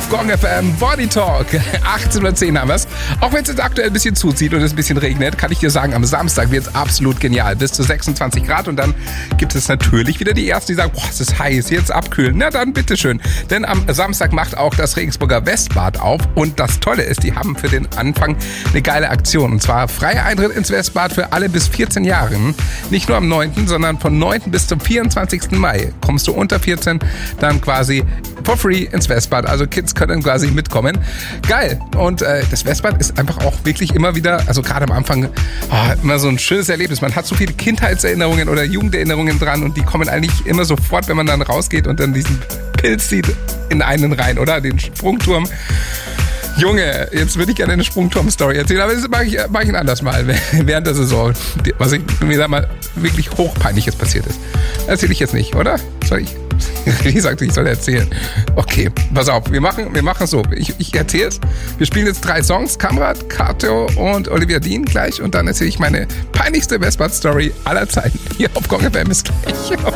auf Gong FM, Body Talk. 18:10 haben wir es. Auch wenn es jetzt aktuell ein bisschen zuzieht und es ein bisschen regnet, kann ich dir sagen, am Samstag wird es absolut genial. Bis zu 26 Grad und dann gibt es natürlich wieder die Ersten, die sagen, boah, es ist heiß, jetzt abkühlen. Na dann bitteschön. Denn am Samstag macht auch das Regensburger Westbad auf und das Tolle ist, die haben für den Anfang eine geile Aktion. Und zwar freier Eintritt ins Westbad für alle bis 14 Jahren. Nicht nur am 9., sondern von 9. bis zum 24. Mai. Kommst du unter 14, dann quasi for free ins Westbad. Also Kids können quasi mitkommen. Geil. Und das Westbad ist einfach auch wirklich immer wieder, also gerade am Anfang, immer so ein schönes Erlebnis. Man hat so viele Kindheitserinnerungen oder Jugenderinnerungen dran und die kommen eigentlich immer sofort, wenn man dann rausgeht und dann diesen Pilz sieht in einen rein, oder? Den Sprungturm. Junge, jetzt würde ich gerne eine Sprungturm-Story erzählen, aber das mache ich ein anderes Mal während der Saison. Was mir da mal wirklich hochpeinliches passiert ist. Erzähle ich jetzt nicht, oder? Soll ich? Wie gesagt, ich soll erzählen. Okay, pass auf, wir machen es so. Ich erzähle es. Wir spielen jetzt 3 Songs, Kamrat, Kato und Olivia Dean gleich und dann erzähle ich meine peinlichste Westbad-Story aller Zeiten. Hier auf Gong FM ist gleich.